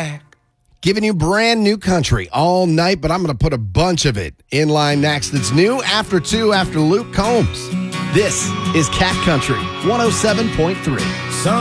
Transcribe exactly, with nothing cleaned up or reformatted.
back. Giving you brand new country all night, but I'm going to put a bunch of it in line next. It's new after two after Luke Combs. This is Cat Country one oh seven point three.